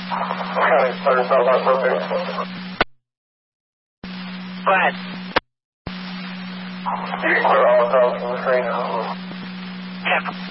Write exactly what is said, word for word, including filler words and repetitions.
Okay, start yourself out perfect. Go ahead. You can clear all across from the screen now. Check.